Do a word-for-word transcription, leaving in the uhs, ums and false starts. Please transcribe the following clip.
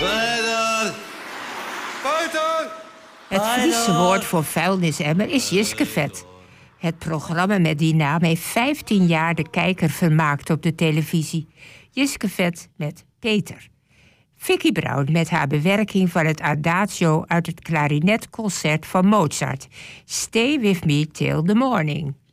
Peter! Peter! Het Friese woord voor vuilnisemmer is jiskevet. Het programma met die naam heeft vijftien jaar de kijker vermaakt op de televisie. Jiskevet met Peter. Vicky Brown met haar bewerking van het Adagio uit het klarinetconcert van Mozart. Stay with me till the morning.